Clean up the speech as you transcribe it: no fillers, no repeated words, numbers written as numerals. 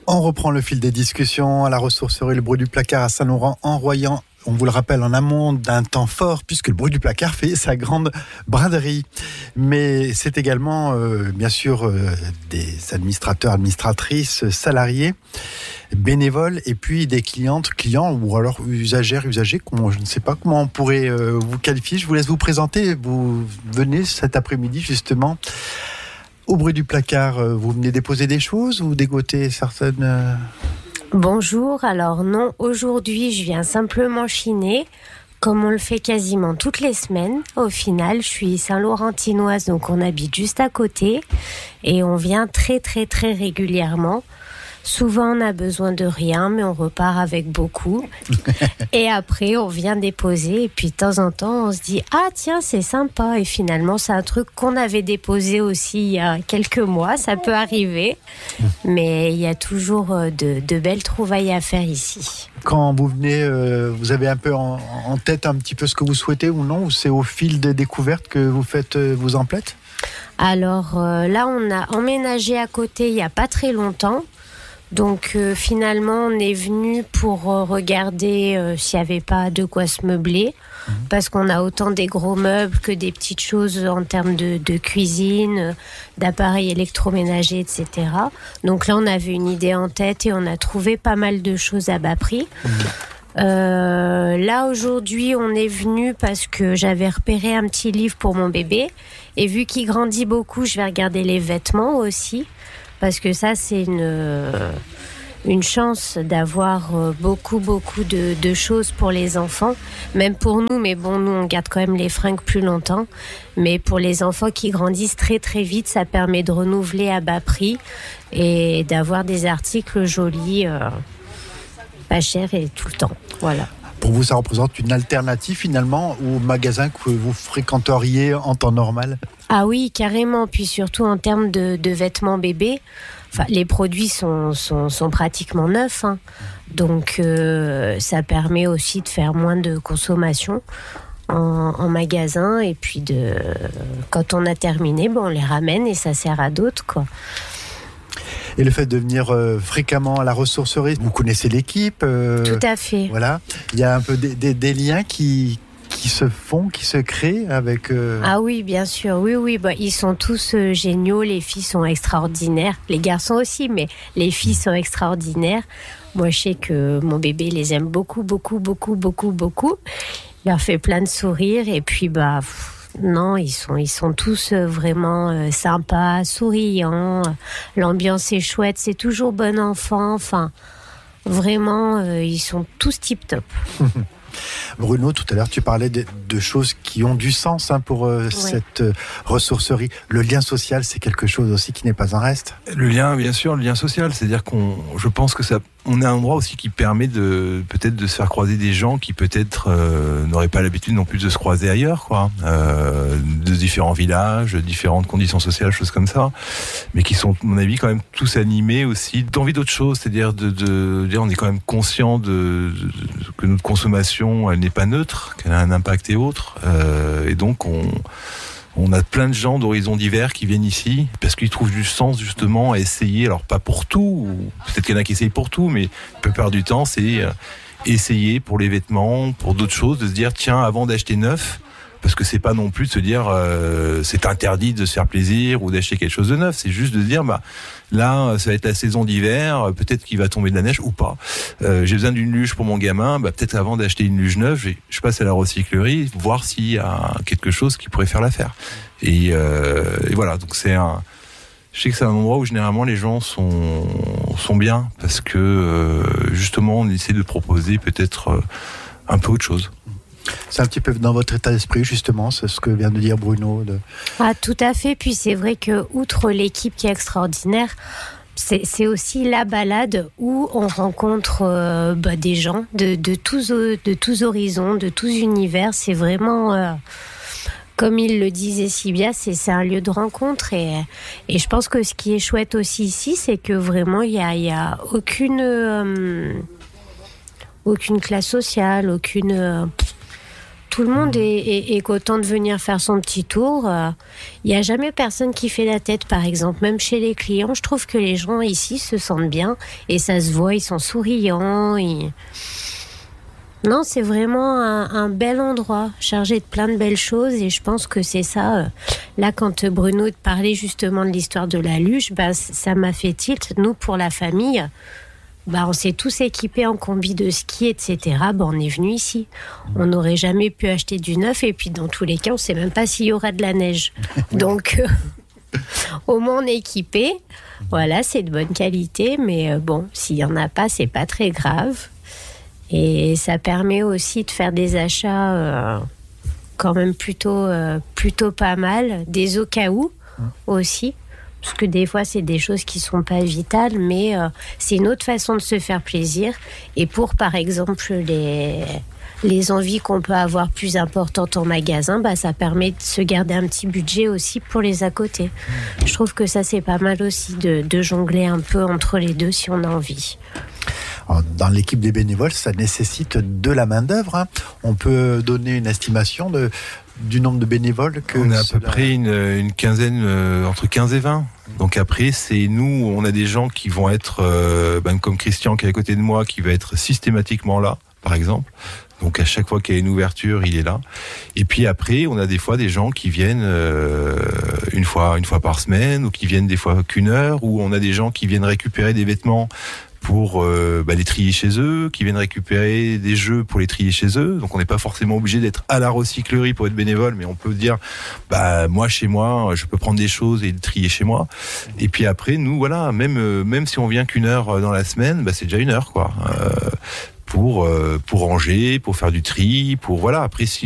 On reprend le fil des discussions à la ressourcerie Le Bruit du Placard à Saint-Laurent en Royan. On vous le rappelle en amont d'un temps fort puisque Le Bruit du Placard fait sa grande braderie. Mais c'est également bien sûr des administrateurs, administratrices, salariés, bénévoles et puis des clients ou alors usagers, je ne sais pas comment on pourrait vous qualifier. Je vous laisse vous présenter. Vous venez cet après-midi justement au Bruit du Placard. Vous venez déposer des choses ou dégoter certaines... Bonjour, alors non, aujourd'hui je viens simplement chiner, comme on le fait quasiment toutes les semaines. Au final, je suis Saint-Laurentinoise, donc on habite juste à côté et on vient très très très régulièrement. Souvent on a besoin de rien, mais on repart avec beaucoup. Et après on vient déposer et puis de temps en temps on se dit « Ah tiens, c'est sympa » et finalement c'est un truc qu'on avait déposé aussi il y a quelques mois, ça peut arriver. Mais il y a toujours de belles trouvailles à faire ici. Quand vous venez, vous avez un peu en tête un petit peu ce que vous souhaitez ou non, ou c'est au fil des découvertes que vous faites vos emplettes ? Alors là on a emménagé à côté il n'y a pas très longtemps. Donc finalement on est venu pour regarder s'il n'y avait pas de quoi se meubler, parce qu'on a autant des gros meubles que des petites choses en termes de cuisine, d'appareils électroménagers, etc. Donc là on avait une idée en tête et on a trouvé pas mal de choses à bas prix. Là aujourd'hui on est venu parce que j'avais repéré un petit livre pour mon bébé et vu qu'il grandit beaucoup je vais regarder les vêtements aussi. Parce que ça, c'est une chance d'avoir beaucoup de choses pour les enfants. Même pour nous, mais bon, nous, on garde quand même les fringues plus longtemps. Mais pour les enfants qui grandissent très très vite, ça permet de renouveler à bas prix et d'avoir des articles jolis, pas chers et tout le temps. Voilà. Pour vous, ça représente une alternative finalement au magasin que vous fréquenteriez en temps normal ? Ah oui, carrément. Puis surtout en termes de vêtements bébés, les produits sont pratiquement neufs. Hein. Donc ça permet aussi de faire moins de consommation en magasin. Et puis quand on a terminé, on les ramène et ça sert à d'autres, quoi. Et le fait de venir fréquemment à la ressourcerie, vous connaissez l'équipe Tout à fait. Voilà. Il y a un peu des liens qui se font, qui se créent avec... Ah oui, bien sûr. Oui. Ils sont tous géniaux. Les filles sont extraordinaires. Les garçons aussi, mais les filles sont extraordinaires. Moi, je sais que mon bébé les aime beaucoup. Il leur fait plein de sourires. Et puis, non, ils sont tous vraiment sympas, souriants. L'ambiance est chouette, c'est toujours bon enfant. Enfin, vraiment, ils sont tous tip-top. Bruno, tout à l'heure, tu parlais de choses qui ont du sens pour cette ressourcerie. Le lien social, c'est quelque chose aussi qui n'est pas un reste. Le lien, bien sûr, le lien social, c'est-à-dire je pense que on est un endroit aussi qui permet peut-être de se faire croiser des gens qui peut-être n'auraient pas l'habitude non plus de se croiser ailleurs, quoi, de différents villages, différentes conditions sociales, choses comme ça, mais qui sont, à mon avis, quand même tous animés aussi d'envie d'autre chose, c'est-à-dire on est quand même conscient que notre consommation, elle n'est pas neutre, qu'elle a un impact et autres, et donc on a plein de gens d'horizons divers qui viennent ici parce qu'ils trouvent du sens justement à essayer, alors pas pour tout, ou peut-être qu'il y en a qui essayent pour tout, mais la plupart du temps c'est essayer pour les vêtements, pour d'autres choses, de se dire tiens, avant d'acheter neuf, parce que c'est pas non plus de se dire c'est interdit de se faire plaisir ou d'acheter quelque chose de neuf, c'est juste de se dire là ça va être la saison d'hiver, peut-être qu'il va tomber de la neige ou pas, j'ai besoin d'une luge pour mon gamin, peut-être avant d'acheter une luge neuve je passe à la recyclerie voir s'il y a quelque chose qui pourrait faire l'affaire et voilà, donc je sais que c'est un endroit où généralement les gens sont bien parce que justement on essaie de proposer peut-être un peu autre chose. C'est un petit peu dans votre état d'esprit, justement, c'est ce que vient de dire Bruno. Ah, tout à fait. Puis c'est vrai que, outre l'équipe qui est extraordinaire, c'est aussi la balade où on rencontre des gens de tous horizons, de tous univers. C'est vraiment, comme il le disait si bien, c'est un lieu de rencontre. Et je pense que ce qui est chouette aussi ici, c'est que vraiment, il y a aucune classe sociale, Tout le monde est content de venir faire son petit tour. Il n'y a jamais personne qui fait la tête, par exemple. Même chez les clients, je trouve que les gens ici se sentent bien et ça se voit, ils sont souriants. Non, c'est vraiment un bel endroit, chargé de plein de belles choses et je pense que c'est ça. Là, quand Bruno parlait justement de l'histoire de la luge, ça m'a fait tilt. Nous, pour la famille, on s'est tous équipés en combi de ski, etc. On est venu ici. On n'aurait jamais pu acheter du neuf et puis dans tous les cas, on ne sait même pas s'il y aura de la neige. Donc, au moins on est équipé. Voilà, c'est de bonne qualité, mais s'il n'y en a pas, c'est pas très grave. Et ça permet aussi de faire des achats quand même plutôt pas mal, des au cas où aussi, parce que des fois c'est des choses qui sont pas vitales, mais c'est une autre façon de se faire plaisir. Et pour par exemple les envies qu'on peut avoir plus importantes en magasin, ça permet de se garder un petit budget aussi pour les à côté. Je trouve que ça c'est pas mal aussi de jongler un peu entre les deux si on a envie. Dans l'équipe des bénévoles, ça nécessite de la main-d'œuvre. On peut donner une estimation du nombre de bénévoles que on a à peu près une quinzaine, entre 15 et 20. Donc après, c'est nous, on a des gens qui vont être, comme Christian qui est à côté de moi, qui va être systématiquement là, par exemple. Donc à chaque fois qu'il y a une ouverture, il est là. Et puis après, on a des fois des gens qui viennent une fois par semaine, ou qui viennent des fois qu'une heure, ou on a des gens qui viennent récupérer des vêtements pour les trier chez eux, qui viennent récupérer des jeux pour les trier chez eux. Donc on n'est pas forcément obligé d'être à la recyclerie pour être bénévole, mais on peut dire moi chez moi, je peux prendre des choses et les trier chez moi. Et puis après, nous voilà, même si on vient qu'une heure dans la semaine, c'est déjà une heure quoi. Pour ranger, pour faire du tri, pour voilà. Après si